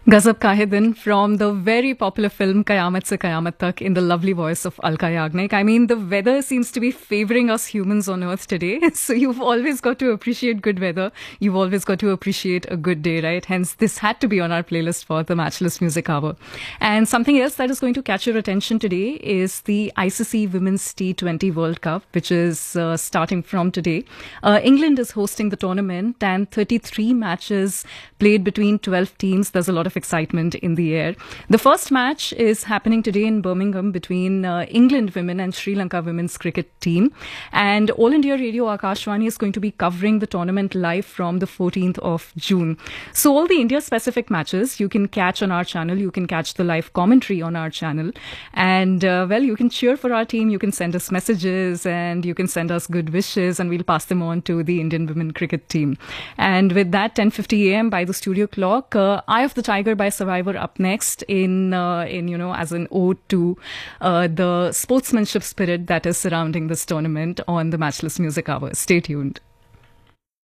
Gazab Kahe Din from the very popular film Kayamat Se Kayamat Tak in the lovely voice of Alka Yagnik. I mean, the weather seems to be favoring us humans on Earth today. So you've always got to appreciate good weather. You've always got to appreciate a good day, right? Hence, this had to be on our playlist for the Matchless Music Hour. And something else that is going to catch your attention today is the ICC Women's T20 World Cup, which is starting from today. England is hosting the tournament and 33 matches played between 12 teams. There's a lot of excitement in the air. The first match is happening today in Birmingham between England women and Sri Lanka women's cricket team. And All India Radio Akashvani is going to be covering the tournament live from the 14th of June. So all the India-specific matches you can catch on our channel. You can catch the live commentary on our channel. And, you can cheer for our team. You can send us messages and you can send us good wishes and we'll pass them on to the Indian women cricket team. And with that, 10:50 a.m. by the studio clock, Eye of the Tiger by Survivor up next as an ode to the sportsmanship spirit that is surrounding this tournament on the Matchless Music Hour. Stay tuned.